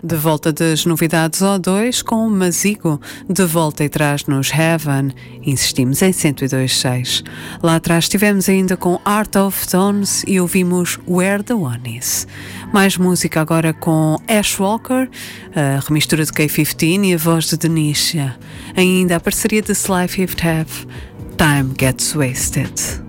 De volta das novidades O2 com o Mazigo, de volta e traz-nos Heaven, insistimos em 102.6. Lá atrás estivemos ainda com Art of Tones e ouvimos Where the One Is. Mais música agora com Ash Walker, a remistura de K15 e a voz de Denisha. Ainda a parceria de Sly Fifth Have, Time Gets Wasted.